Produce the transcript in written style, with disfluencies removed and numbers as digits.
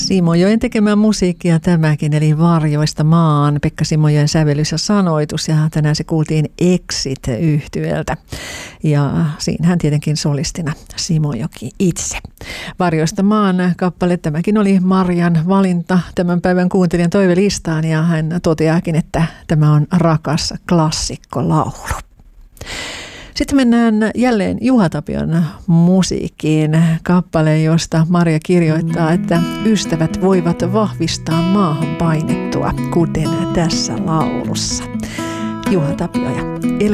Simojoen tekemä musiikkia tämäkin, eli Varjoista maan, Pekka Simojoen sävellys ja sanoitus, ja tänään se kuultiin Exit-yhtyeltä. Ja siinähän tietenkin solistina Simojoki itse. Varjoista maan kappale, tämäkin oli Marjan valinta tämän päivän kuuntelijan toivelistaan, ja hän toteaakin, että tämä on rakas klassikkolaulu. Sitten mennään jälleen Juha Tapion musiikkiin, kappale, josta Marja kirjoittaa, että ystävät voivat vahvistaa maahan painettua, kuten tässä laulussa. Juha Tapio ja